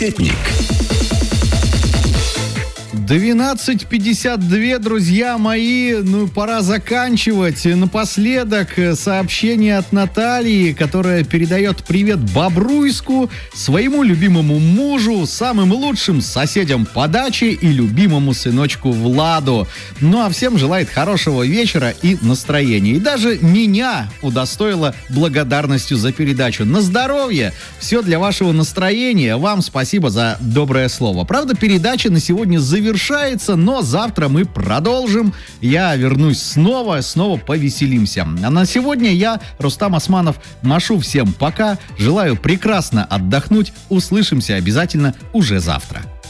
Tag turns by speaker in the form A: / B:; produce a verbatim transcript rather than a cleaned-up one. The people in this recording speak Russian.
A: Пятник.
B: двенадцать пятьдесят два, друзья мои, ну пора заканчивать. Напоследок сообщение от Натальи, которая передает привет Бобруйску, своему любимому мужу, самым лучшим соседям по даче и любимому сыночку Владу. Ну а всем желает хорошего вечера и настроения. И даже меня удостоила благодарностью за передачу. На здоровье! Все для вашего настроения. Вам спасибо за доброе слово. Правда, передача на сегодня завершается. Но завтра мы продолжим. Я вернусь снова, снова повеселимся. А на сегодня я, Рустам Османов, машу всем пока. Желаю прекрасно отдохнуть. Услышимся обязательно уже завтра.